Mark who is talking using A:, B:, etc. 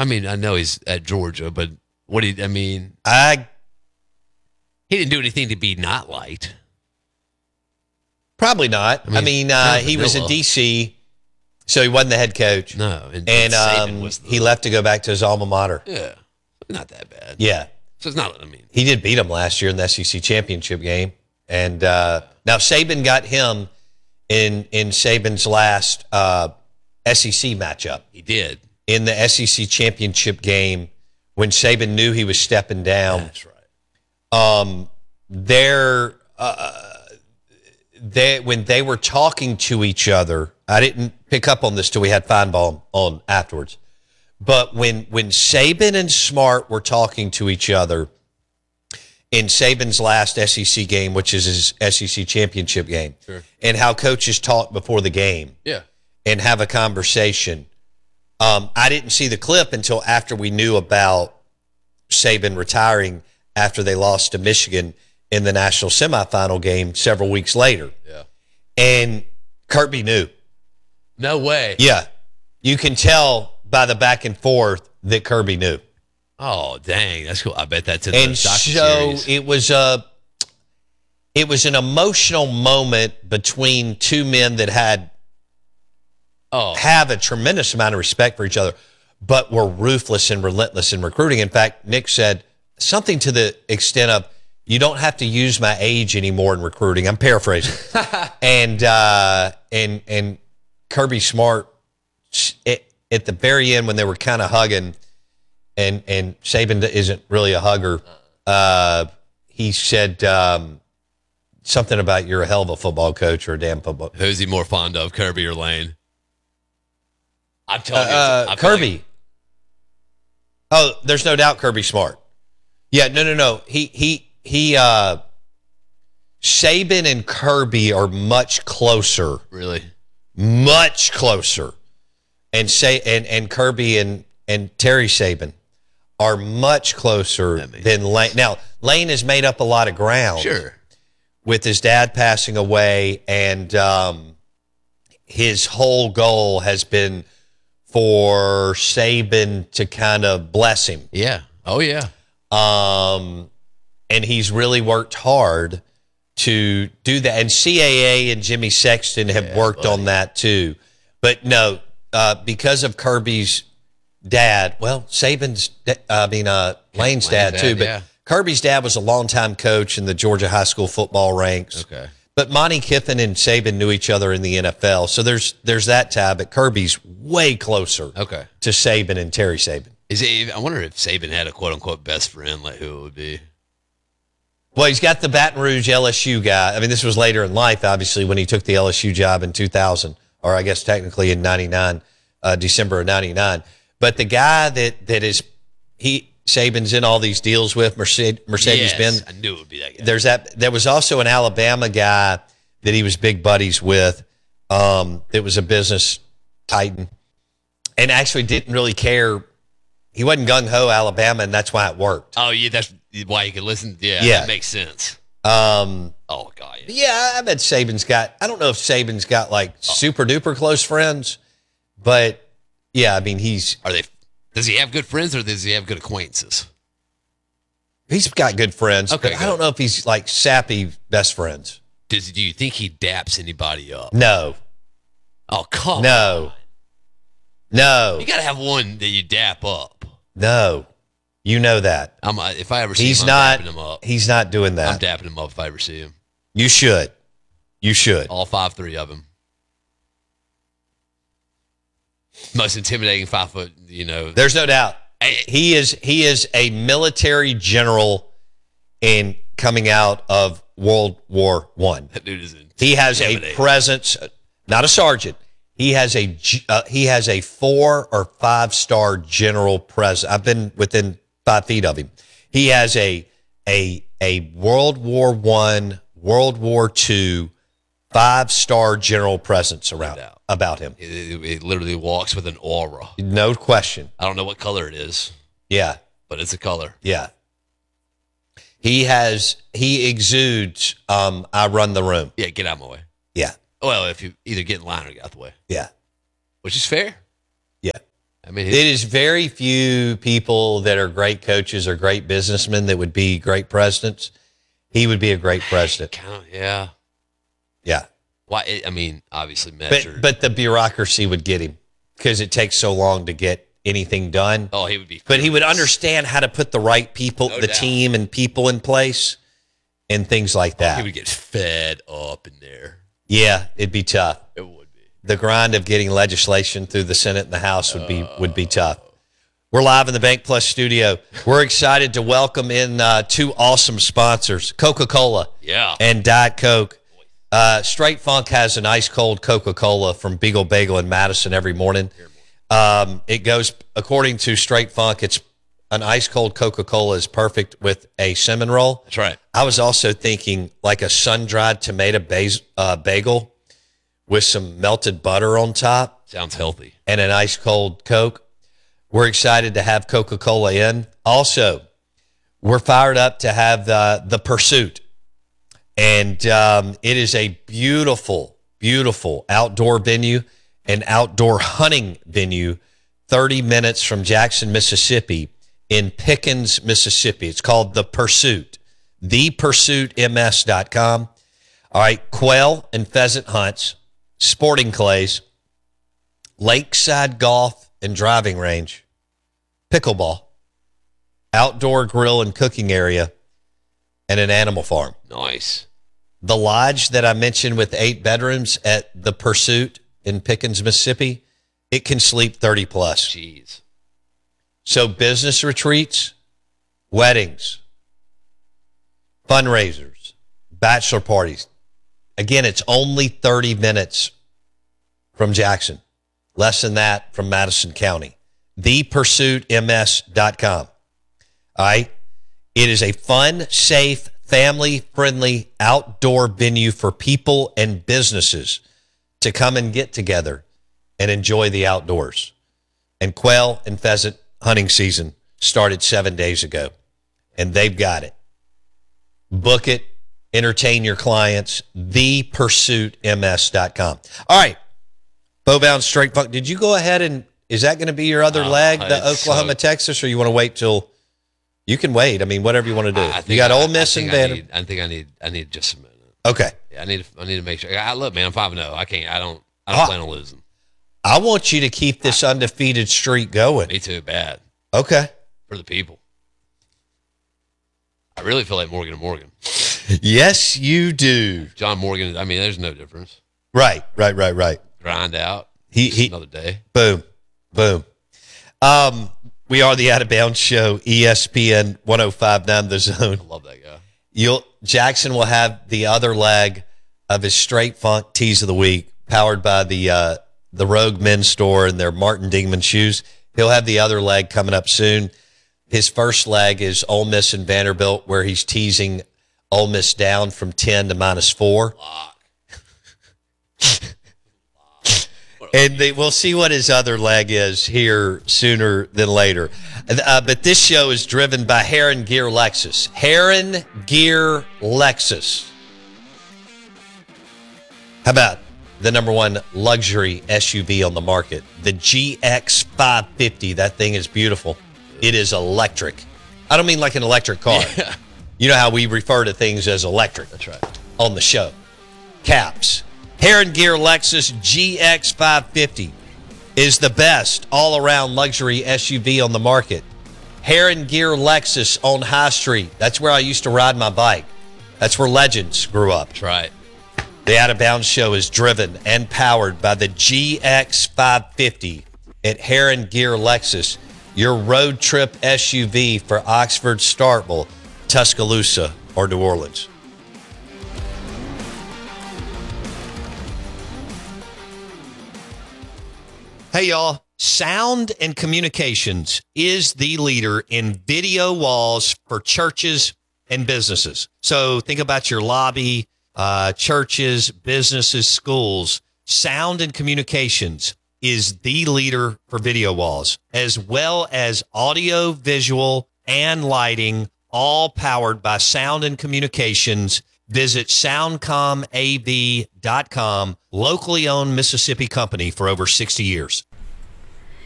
A: I mean, I know he's at Georgia, but he didn't do anything to be not liked.
B: Probably not. I mean, he was in D.C., so he wasn't the head coach.
A: No.
B: And he left to go back to his alma mater.
A: Yeah. Not that bad.
B: Yeah.
A: So it's not,
B: he did beat him last year in the SEC championship game. And now Saban got him in Saban's last SEC matchup.
A: He did.
B: In the SEC championship game when Saban knew he was stepping down.
A: That's right.
B: When they were talking to each other, I didn't pick up on this till we had Feinbaum on afterwards. But when Saban and Smart were talking to each other in Saban's last SEC game, which is his SEC championship game,
A: sure.
B: And how coaches talk before the game, and have a conversation. I didn't see the clip until after we knew about Saban retiring after they lost to Michigan in the national semifinal game several weeks later.
A: Yeah.
B: And Kirby knew.
A: No way.
B: Yeah. You can tell by the back and forth that Kirby knew.
A: Oh, dang. That's cool. I bet that's in
B: the
A: docuseries.
B: It was an emotional moment between two men that have a tremendous amount of respect for each other, but were ruthless and relentless in recruiting. In fact, Nick said something to the extent of, "You don't have to use my age anymore in recruiting." I'm paraphrasing. and Kirby Smart, at the very end when they were kind of hugging, and Saban isn't really a hugger, he said something about, "You're a hell of a football coach," or "a damn football."
A: Who's he more fond of, Kirby or Lane? I'm telling you,
B: Kirby. Oh, there's no doubt Kirby Smart. Yeah, no. Saban and Kirby are much closer.
A: Really?
B: Much closer. And Kirby and Terry Saban are much closer than Lane. Now, Lane has made up a lot of ground.
A: Sure.
B: With his dad passing away, and his whole goal has been for Saban to kind of bless him.
A: Yeah. Oh, yeah.
B: And he's really worked hard to do that. And CAA and Jimmy Sexton have worked on that too. But no, because of Kirby's dad, well, Lane's dad too. But Kirby's dad was a longtime coach in the Georgia high school football ranks.
A: Okay.
B: But Monty Kiffin and Saban knew each other in the NFL. So there's that tie, but Kirby's way closer to Saban and Terry Saban.
A: I wonder if Saban had a quote-unquote best friend, like who it would be.
B: Well, he's got the Baton Rouge LSU guy. I mean, this was later in life, obviously, when he took the LSU job in 2000, or I guess technically in 99, December of 99. But the guy Saban's in all these deals with, Mercedes-Benz.
A: I knew it would be that guy.
B: There was also an Alabama guy that he was big buddies with. It was a business titan, and actually didn't really care. He wasn't gung-ho Alabama, and that's why it worked.
A: Oh, yeah, that's why you could listen. Yeah, that makes sense.
B: Oh,
A: God.
B: Yeah, I bet Saban's got, I don't know if Saban's got like super-duper close friends, but yeah, I mean,
A: does he have good friends or does he have good acquaintances?
B: He's got good friends,
A: okay,
B: but I don't know if he's like sappy best friends.
A: Do you think he daps anybody up?
B: No.
A: Oh, come on.
B: No.
A: You got to have one that you dap up.
B: No. You know that.
A: If I ever see him, I'm dapping him up.
B: He's not doing that.
A: I'm dapping him up if I ever see him.
B: You should.
A: All 5'3" of him. Most intimidating 5 foot,
B: There's no doubt. He is a military general in coming out of World War I.
A: That dude is
B: He has a presence, not a sergeant. He has a 4 or 5 star general presence. I've been within 5 feet of him. He has a World War I, World War II 5-star general presence about him.
A: He literally walks with an aura.
B: No question.
A: I don't know what color it is.
B: Yeah.
A: But it's a color.
B: Yeah. He exudes, I run the room.
A: Yeah, get out of my way.
B: Yeah.
A: Well, if you either get in line or get out the way.
B: Yeah.
A: Which is fair.
B: Yeah.
A: mean,
B: it is very few people that are great coaches or great businessmen that would be great presidents. He would be a great president.
A: Yeah.
B: Yeah.
A: Why? I mean, obviously measured.
B: But the bureaucracy would get him because it takes so long to get anything done.
A: Oh, he would be.
B: But he would understand how to put the right people,
A: No
B: the
A: doubt.
B: team and people in place and things like that.
A: He would get fed up in there.
B: Yeah, it'd be tough.
A: It would be.
B: The grind of getting legislation through the Senate and the House would be tough. We're live in the Bank Plus studio. We're excited to welcome in two awesome sponsors, Coca-Cola
A: Yeah.
B: and Diet Coke. Straight Funk has an ice cold Coca-Cola from Beagle Bagel in Madison every morning. It goes, according to Straight Funk, it's an ice cold Coca-Cola is perfect with a cinnamon roll.
A: That's right.
B: I was also thinking like a sun-dried tomato bagel with some melted butter on top
A: Sounds healthy.
B: and an ice cold Coke. We're excited to have Coca-Cola in. Also, we're fired up to have the Pursuit. And it is a beautiful, beautiful outdoor venue, an outdoor hunting venue, 30 minutes from Jackson, Mississippi, in Pickens, Mississippi. It's called The Pursuit, thepursuitms.com. All right, quail and pheasant hunts, sporting clays, lakeside golf and driving range, pickleball, outdoor grill and cooking area, and an animal farm.
A: Nice.
B: The lodge that I mentioned with 8 bedrooms at The Pursuit in Pickens, Mississippi, it can sleep 30 plus.
A: Jeez.
B: So business retreats, weddings, fundraisers, bachelor parties. Again, it's only 30 minutes from Jackson. Less than that from Madison County. thepursuitms.com. All right. It is a fun, safe, family-friendly outdoor venue for people and businesses to come and get together and enjoy the outdoors. And quail and pheasant hunting season started 7 days ago, and they've got it. Book it, entertain your clients, thepursuitms.com. All right, Bowbound Straight Funk, did you go ahead and, is that going to be your other leg, the Oklahoma, Texas, or you want to wait till, you can wait. I mean, whatever you want to do. You got Ole Miss and Vanderbilt.
A: I think I need just a minute.
B: Okay.
A: Yeah, I need to make sure. Look, man, I'm 5-0. I don't plan on losing.
B: I want you to keep this undefeated streak going.
A: Me too, bad.
B: Okay.
A: For the people. I really feel like Morgan and Morgan.
B: Yes, you do.
A: John Morgan, I mean, there's no difference.
B: Right.
A: Grind out.
B: He
A: Another day.
B: Boom. We are the Out of Bounds Show, ESPN 105.9 The Zone.
A: I love that guy.
B: Jackson will have the other leg of his Straight Funk Tease of the Week, powered by the Rogue Men's Store and their Martin Dingman shoes. He'll have the other leg coming up soon. His first leg is Ole Miss and Vanderbilt, where he's teasing Ole Miss down from 10 to -4. And we'll see what his other leg is here sooner than later. But this show is driven by Heron Gear Lexus. Heron Gear Lexus. How about the #1 luxury SUV on the market, the GX 550? That thing is beautiful. It is electric. I don't mean like an electric car.
A: Yeah.
B: You know how we refer to things as electric.
A: That's right.
B: On the show. Caps. Heron Gear Lexus GX 550 is the best all-around luxury SUV on the market. Heron Gear Lexus on High Street. That's where I used to ride my bike. That's where legends grew up.
A: That's right.
B: The Out of Bounds Show is driven and powered by the GX 550 at Heron Gear Lexus, your road trip SUV for Oxford, Starkville, Tuscaloosa, or New Orleans. Hey, y'all. Sound and Communications is the leader in video walls for churches and businesses. So think about your lobby, churches, businesses, schools. Sound and Communications is the leader for video walls, as well as audio, visual, and lighting, all powered by Sound and Communications. Visit soundcomav.com, locally owned Mississippi company for over 60 years.